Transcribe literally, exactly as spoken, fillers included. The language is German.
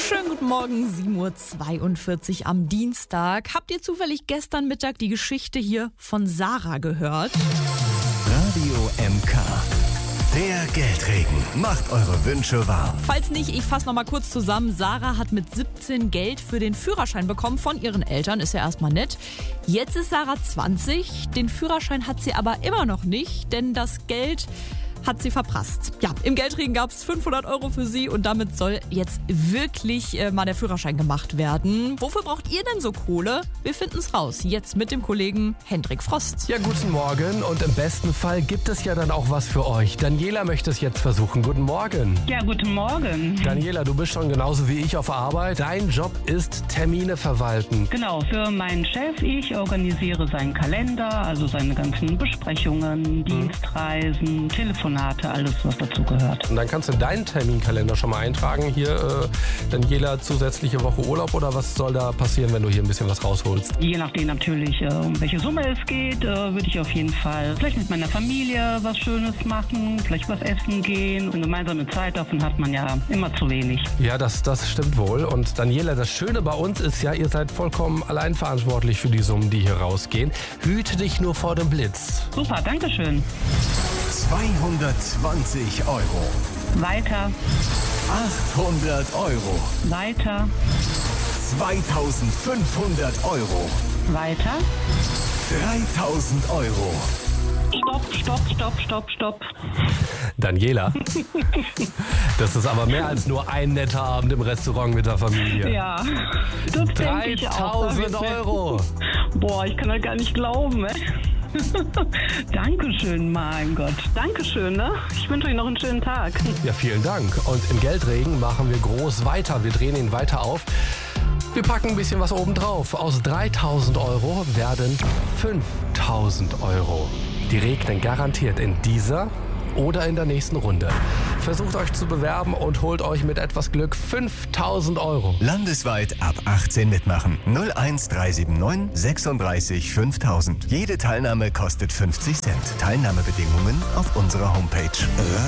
Schönen guten Morgen, sieben Uhr zweiundvierzig am Dienstag. Habt ihr zufällig gestern Mittag die Geschichte hier von Sarah gehört? Radio M K. Der Geldregen macht eure Wünsche wahr. Falls nicht, ich fasse noch mal kurz zusammen. Sarah hat mit siebzehn Geld für den Führerschein bekommen von ihren Eltern. Ist ja erstmal nett. Jetzt ist Sarah zwanzig. Den Führerschein hat sie aber immer noch nicht, denn das Geld hat sie verprasst. Ja, im Geldregen gab es fünfhundert Euro für sie und damit soll jetzt wirklich äh, mal der Führerschein gemacht werden. Wofür braucht ihr denn so Kohle? Wir finden es raus. Jetzt mit dem Kollegen Hendrik Frost. Ja, guten Morgen und im besten Fall gibt es ja dann auch was für euch. Daniela möchte es jetzt versuchen. Guten Morgen. Ja, guten Morgen. Daniela, du bist schon genauso wie ich auf Arbeit. Dein Job ist Termine verwalten. Genau, für meinen Chef. Ich organisiere seinen Kalender, also seine ganzen Besprechungen, Dienstreisen, Telefonate, alles, was dazu gehört. Und dann kannst du in deinen Terminkalender schon mal eintragen. Hier, äh, Daniela, zusätzliche Woche Urlaub oder was soll da passieren, wenn du hier ein bisschen was rausholst? Je nachdem natürlich, äh, um welche Summe es geht, äh, würde ich auf jeden Fall vielleicht mit meiner Familie was Schönes machen, vielleicht was essen gehen. Und gemeinsame Zeit, davon hat man ja immer zu wenig. Ja, das, das stimmt wohl. Und Daniela, das Schöne bei uns ist ja, ihr seid vollkommen allein verantwortlich für die Summen, die hier rausgehen. Hüte dich nur vor dem Blitz. Super, danke schön. zweihundertzwanzig Euro. Weiter, achthundert Euro. weiter, zweitausendfünfhundert Euro. weiter. dreitausend Euro. Stopp, stopp, stopp, stopp, stopp. Daniela, das ist aber mehr als nur ein netter Abend im Restaurant mit der Familie. Ja, das denke ich auch. dreitausend Euro. Boah, ich kann das gar nicht glauben, ey. Dankeschön, mein Gott. Dankeschön, ne? Ich wünsche euch noch einen schönen Tag. Ja, vielen Dank. Und im Geldregen machen wir groß weiter. Wir drehen ihn weiter auf. Wir packen ein bisschen was oben drauf. Aus dreitausend Euro werden fünftausend Euro. Die regnen garantiert in dieser oder in der nächsten Runde. Versucht euch zu bewerben und holt euch mit etwas Glück fünftausend Euro. Landesweit ab achtzehn mitmachen. null eins drei sieben neun sechsunddreißig fünftausend. Jede Teilnahme kostet fünfzig Cent. Teilnahmebedingungen auf unserer Homepage.